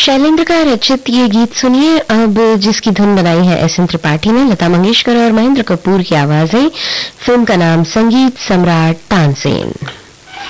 शैलेंद्र का रचित ये गीत सुनिए अब, जिसकी धुन बनाई है एस एन त्रिपाठी ने, लता मंगेशकर और महेंद्र कपूर की आवाजें। फिल्म का नाम संगीत सम्राट तानसेन।